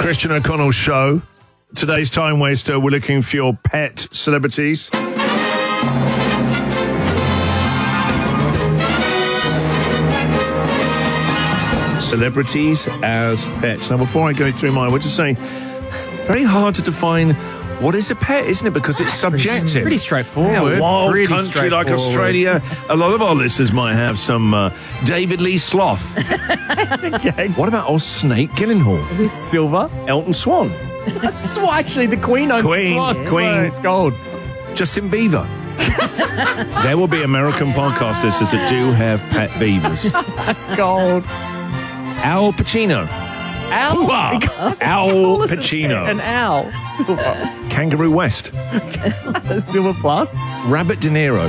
Christian O'Connell Show. Today's Time Waster, we're looking for your pet celebrities. Celebrities as pets. Now, before I go through mine, we're just saying, very hard to define what is a pet, isn't it? Because it's subjective. Pretty straightforward. Yeah, a wild Pretty country like Australia. A lot of our listeners might have some David Lee Sloth. Okay. What about old Snake Gyllenhaal? Silver. Elton Swan. Actually, the Queen owns Swans. Queen. So gold. Justin Bieber. There will be American podcast listeners that do have pet beavers. Gold. Al Pacino. Owl. Al Pacino. An owl. Silver. Kangaroo West. Silver plus. Rabbit De Niro.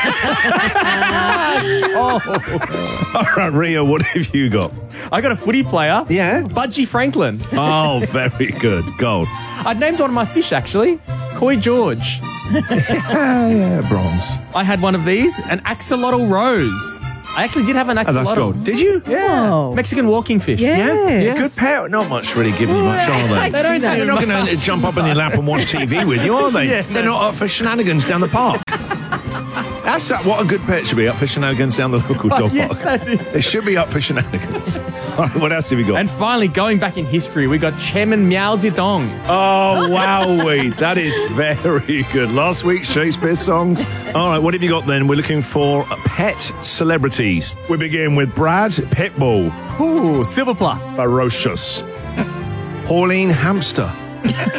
All right, Ria, what have you got? I got a footy player. Yeah. Budgie Franklin. Oh, very good. Gold. I named one of my fish, actually. Koi George. Yeah, bronze. I had one of these, an axolotl rose. I actually did have an Oh, axolotl. that's gold. Did you? Yeah. Wow. Mexican walking fish. Yeah. Yes. Good pet. Not much really giving you much, are they? They don't They're do not much. going to jump up on your lap and watch TV with you, are they? Yeah. They're not up for shenanigans down the park. That's what a good pet should be, up for shenanigans down the local dog yes, park. that is. They should be up for shenanigans. All right, what else have we got? And finally, going back in history, we got Chairman Mao Zedong. Oh, wowee. That is very good. Last week's Shakespeare songs. All right, what have you got then? We're looking for pet celebrities. We begin with Brad Pitbull. Ooh, silver plus. Ferocious. Pauline Hamster.